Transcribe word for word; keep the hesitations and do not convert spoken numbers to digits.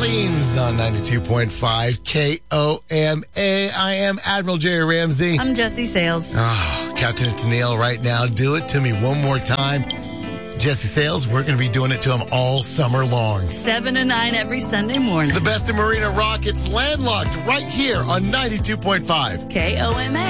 Orleans on ninety-two point five K O M A. I am Admiral Jerry Ramsey. I'm Jesse Sales. Oh, Captain, it's Neil right now. Do it to me one more time. Jesse Sales, we're going to be doing it to him all summer long. seven to nine every Sunday morning. The best in Marina Rock. It's Landlocked right here on ninety-two point five K O M A.